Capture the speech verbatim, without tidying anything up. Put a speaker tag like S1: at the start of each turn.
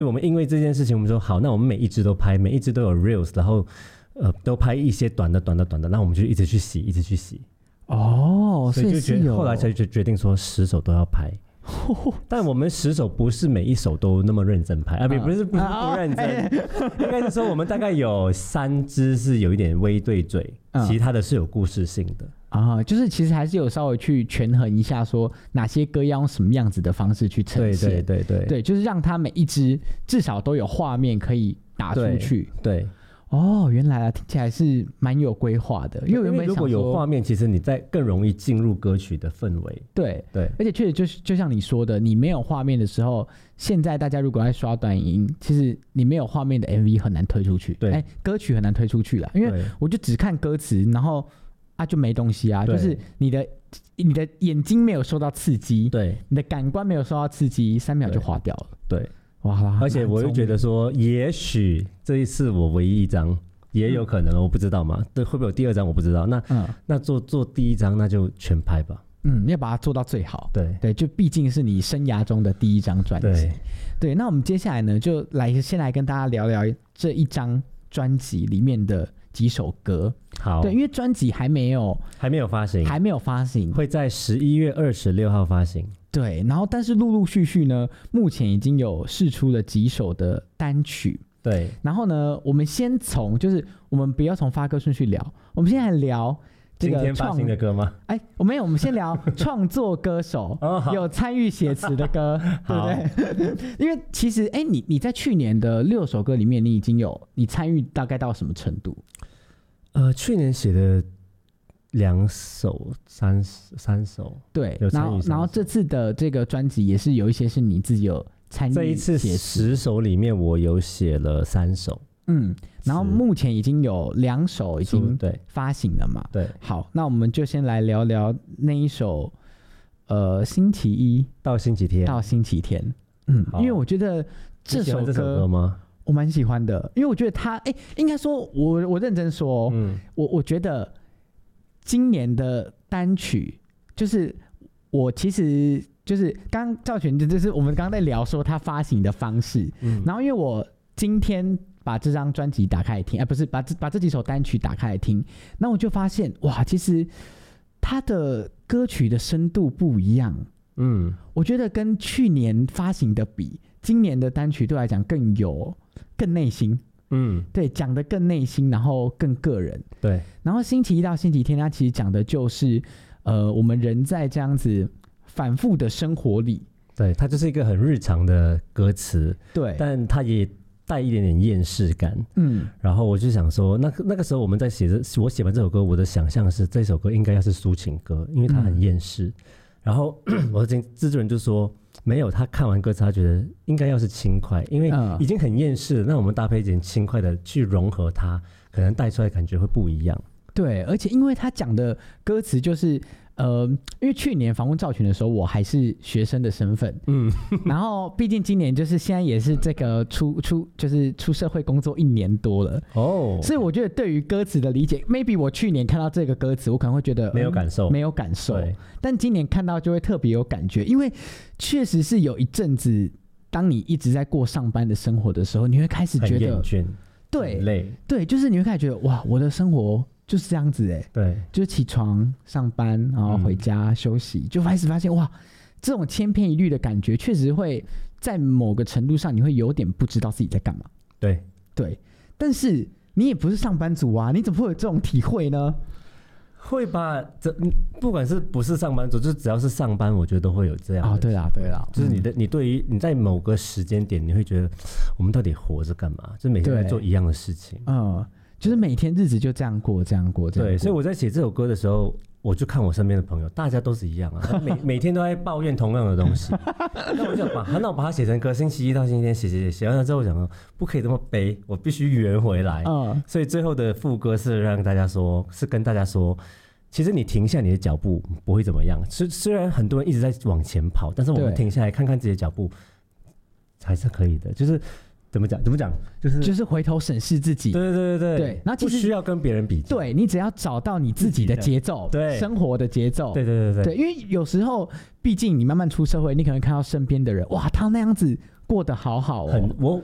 S1: 我们因为这件事情，我们说好，那我们每一支都拍，每一支都有 reels， 然后呃都拍一些短的、短的、短的，那我们就一直去洗，一直去洗。
S2: 哦，
S1: 所以就决
S2: 有
S1: 后来才就决定说十首都要拍。但我们十首不是每一首都那么认真拍啊，不是不是不认真，应该是说我们大概有三支是有一点微对嘴，嗯、其他的是有故事性的
S2: 啊，就是其实还是有稍微去权衡一下，说哪些歌要用什么样子的方式去呈现，
S1: 对对对对
S2: 对，就是让它每一支至少都有画面可以打出去，
S1: 对。对
S2: 哦，原来啊，听起来是蛮有规划的。因为原本
S1: 如果有画面，其实你在更容易进入歌曲的氛围。
S2: 对
S1: 对，
S2: 而且确实就是就像你说的，你没有画面的时候，现在大家如果在刷短影音，其实你没有画面的 M V 很难推出去。
S1: 对，
S2: 哎，歌曲很难推出去啦，因为我就只看歌词，然后啊就没东西啊，就是你的你的眼睛没有受到刺激，
S1: 对，
S2: 你的感官没有受到刺激，三秒就划掉了。
S1: 对，
S2: 哇，
S1: 而且我又觉得说，也许这一次我唯一一张。也有可能，我不知道嘛。对，会不会有第二张我不知道。那、嗯、那做做第一张，那就全拍吧。
S2: 嗯，要把它做到最好。
S1: 对
S2: 对，就毕竟是你生涯中的第一张专辑。
S1: 对
S2: 对，那我们接下来呢，就来先来跟大家聊聊这一张专辑里面的几首歌。
S1: 好，
S2: 对，因为专辑还没有
S1: 还没有发行，
S2: 还没有发行，
S1: 会在十一月二十六号发行。
S2: 对，然后但是陆陆续续呢，目前已经有释出了几首的单曲。
S1: 对，
S2: 然后呢，我们先从就是我们不要从发歌顺序聊，我们现在聊这个
S1: 今天发行的歌吗？
S2: 哎，我没有，我们先聊创作歌手、哦、有参与写词的歌，对不对？因为其实哎，你你在去年的六首歌里面，你已经有你参与大概到什么程度？
S1: 呃，去年写的两首、三三首，
S2: 对，然后然后这次的这个专辑也是有一些是你自己有。
S1: 这一次十首里面，我有写了三首，
S2: 嗯，然后目前已经有两首已经发行了嘛，
S1: 对，
S2: 好，那我们就先来聊聊那一首，呃，星期一
S1: 到星期天，
S2: 到星期天，嗯，因为我觉得这首 歌,
S1: 这首歌吗？
S2: 我蛮喜欢的，因为我觉得它，哎，应该说我我认真说，嗯，我我觉得今年的单曲就是我其实。就是刚刚赵全，就是我们刚刚在聊说他发行的方式，嗯，然后因为我今天把这张专辑打开来听，哎、啊，不是把这把这几首单曲打开来听，那我就发现哇，其实他的歌曲的深度不一样，嗯，我觉得跟去年发行的比，今年的单曲对我来讲更有更内心，嗯，对，讲的更内心，然后更个人，
S1: 对，
S2: 然后星期一到星期天，他其实讲的就是呃，我们人在这样子。反复的生活里，
S1: 对，它就是一个很日常的歌词，
S2: 对，
S1: 但它也带一点点厌世感，嗯，然后我就想说，那那个时候我们在写这，我写完这首歌，我的想象是这首歌应该要是抒情歌，因为它很厌世，嗯、然后我的制作人就说没有，他看完歌词，他觉得应该要是轻快，因为已经很厌世了，那我们搭配一点轻快的去融合它，可能带出来的感觉会不一样。
S2: 对，而且因为他讲的歌词就是。呃，因为去年访问赵群的时候，我还是学生的身份，嗯，然后毕竟今年就是现在也是这个出出就是出社会工作一年多了，哦，所以我觉得对于歌词的理解 ，maybe 我去年看到这个歌词，我可能会觉得、嗯、
S1: 没有感受，
S2: 没有感受，但今年看到就会特别有感觉，因为确实是有一阵子，当你一直在过上班的生活的时候，你会开始觉得
S1: 很厌倦，
S2: 对，
S1: 很累，
S2: 对，就是你会开始觉得哇，我的生活。就是这样子哎、欸，
S1: 对，
S2: 就是起床上班，然后回家、嗯、休息，就开始发现哇，这种千篇一律的感觉，确实会在某个程度上，你会有点不知道自己在干嘛。
S1: 对
S2: 对，但是你也不是上班族啊，你怎么会有这种体会呢？
S1: 会吧，这不管是不是上班族，就只要是上班，我觉得都会有这样的。
S2: 哦，对啦，对啦，
S1: 就是你的，嗯、你对于你在某个时间点，你会觉得我们到底活着干嘛？就每天在做一样的事情。
S2: 嗯。就是每天日子就这样过，这样过，这样过。
S1: 对，所以我在写这首歌的时候，我就看我身边的朋友，大家都是一样啊，每每天都在抱怨同样的东西。那我就把，那我把它写成歌，星期一到星期天写写写，写完了之后，我想说不可以这么悲，我必须圆回来。嗯，所以最后的副歌是让大家说，是跟大家说，其实你停下你的脚步不会怎么样。虽虽然很多人一直在往前跑，但是我们停下来看看自己的脚步，还是可以的。就是。怎么讲？怎么讲？就是
S2: 就是回头审视自己。
S1: 对对对对
S2: 对。然后其实
S1: 不需要跟别人比较。
S2: 对，你只要找到你自己的节奏，
S1: 对
S2: 生活的节奏。
S1: 对对对对。
S2: 对，因为有时候，毕竟你慢慢出社会，你可能看到身边的人，哇，他那样子过得好好哦。
S1: 很我